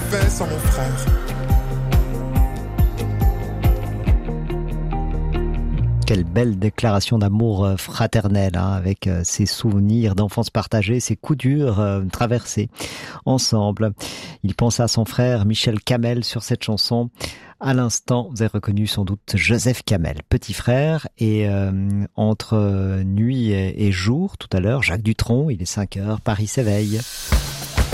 fait sans mon frère. Quelle belle déclaration d'amour fraternel, hein, avec ses souvenirs d'enfance partagés, ses coups durs traversés ensemble. Il pense à son frère Michel Camel sur cette chanson. À l'instant, vous avez reconnu sans doute Joseph Camel, petit frère, et entre nuit et jour, tout à l'heure, Jacques Dutronc, il est 5 heures, Paris s'éveille.